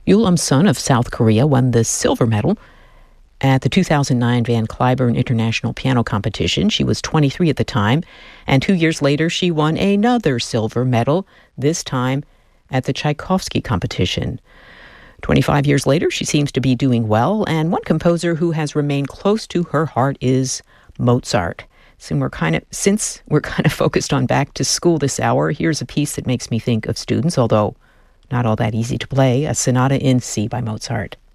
Sun of South Korea won the silver medal at the 2009 Van Cliburn International Piano Competition. She was 23 at the time, and 2 years later she won another silver medal, this time at the Tchaikovsky competition. 25 years later, she seems to be doing well, and one composer who has remained close to her heart is Mozart. Since we're kind of focused on back to school this hour, here's a piece that makes me think of students, although not all that easy to play, a Sonata in C by Mozart.